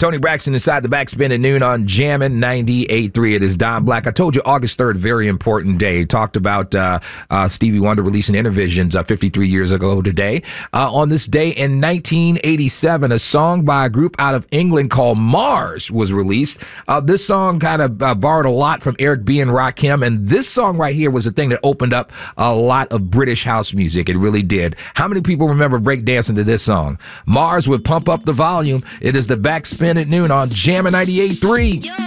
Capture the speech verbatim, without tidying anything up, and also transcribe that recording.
Tony Braxton inside the backspin at noon on Jammin' ninety-eight point three. It is Don Black. I told you August third, very important day. Talked about uh, uh, Stevie Wonder releasing Intervisions uh, fifty-three years ago today. Uh, on this day in nineteen eighty-seven, a song by a group out of England called Mars was released. Uh, this song kind of uh, borrowed a lot from Eric B. and Rakim, and this song right here was the thing that opened up a lot of British house music. It really did. How many people remember breakdancing to this song? Mars would Pump Up the Volume. It is the backspin at noon on Jammin' ninety-eight point three.